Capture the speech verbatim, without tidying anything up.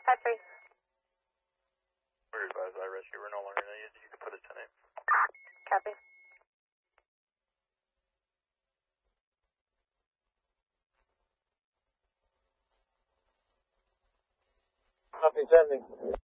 Patrick. We're advised I rescue. We're no longer needed. You can put a ten eight. Copy. Copy, sending.